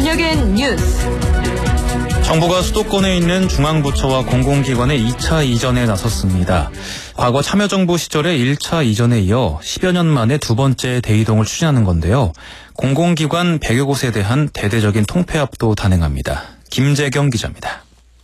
저녁엔 뉴스. 정부가 수도권에 있는 중앙부처와 공공기관의 2차 이전에 나섰습니다. 과거 참여정부 시절의 1차 이전에 이어 10여 년 만에 두 번째 대이동을 추진하는 건데요. 공공기관 100여 곳에 대한 대대적인 통폐합도 단행합니다. 김재경 기자입니다.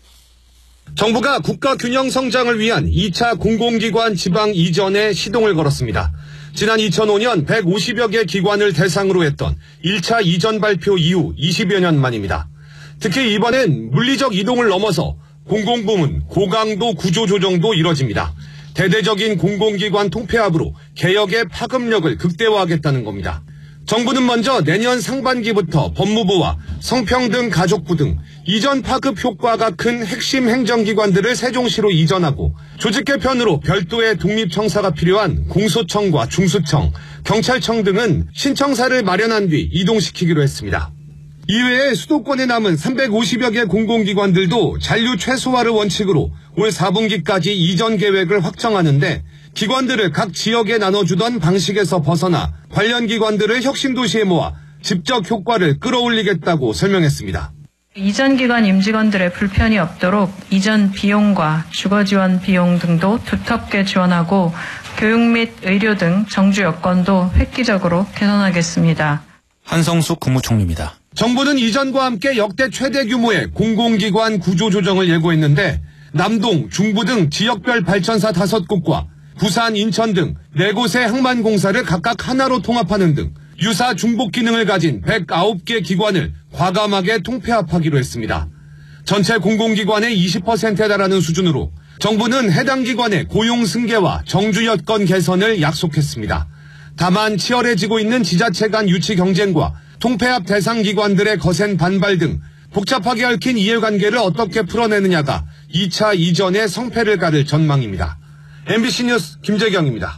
정부가 국가 균형 성장을 위한 2차 공공기관 지방 이전에 시동을 걸었습니다. 지난 2005년 150여 개 기관을 대상으로 했던 1차 이전 발표 이후 20여 년 만입니다. 특히 이번엔 물리적 이동을 넘어서 공공부문, 고강도 구조조정도 이뤄집니다. 대대적인 공공기관 통폐합으로 개혁의 파급력을 극대화하겠다는 겁니다. 정부는 먼저 내년 상반기부터 법무부와 성평등 가족부 등 이전 파급 효과가 큰 핵심 행정기관들을 세종시로 이전하고 조직 개편으로 별도의 독립청사가 필요한 공소청과 중수청, 경찰청 등은 신청사를 마련한 뒤 이동시키기로 했습니다. 이외에 수도권에 남은 350여 개 공공기관들도 잔류 최소화를 원칙으로 올 4분기까지 이전 계획을 확정하는데 기관들을 각 지역에 나눠주던 방식에서 벗어나 관련 기관들을 혁신도시에 모아 집적 효과를 끌어올리겠다고 설명했습니다. 이전 기관 임직원들의 불편이 없도록 이전 비용과 주거 지원 비용 등도 두텁게 지원하고 교육 및 의료 등 정주 여건도 획기적으로 개선하겠습니다. 한성숙 국무총리입니다. 정부는 이전과 함께 역대 최대 규모의 공공기관 구조조정을 예고했는데 남동, 중부 등 지역별 발전사 5곳과 부산, 인천 등 4곳의 항만공사를 각각 하나로 통합하는 등 유사 중복 기능을 가진 109개 기관을 과감하게 통폐합하기로 했습니다. 전체 공공기관의 20%에 달하는 수준으로 정부는 해당 기관의 고용 승계와 정주 여건 개선을 약속했습니다. 다만 치열해지고 있는 지자체 간 유치 경쟁과 통폐합 대상 기관들의 거센 반발 등 복잡하게 얽힌 이해관계를 어떻게 풀어내느냐가 2차 이전의 성패를 가를 전망입니다. MBC 뉴스 김재경입니다.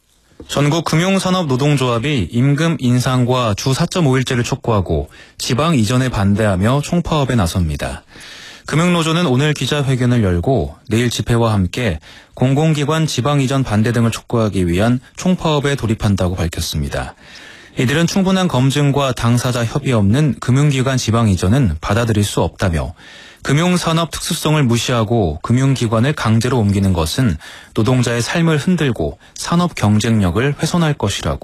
전국 금융산업노동조합이 임금 인상과 주 4.5일제를 촉구하고 지방 이전에 반대하며 총파업에 나섭니다. 금융노조는 오늘 기자회견을 열고 내일 집회와 함께 공공기관 지방 이전 반대 등을 촉구하기 위한 총파업에 돌입한다고 밝혔습니다. 이들은 충분한 검증과 당사자 협의 없는 금융기관 지방 이전은 받아들일 수 없다며 금융산업 특수성을 무시하고 금융기관을 강제로 옮기는 것은 노동자의 삶을 흔들고 산업 경쟁력을 훼손할 것이라고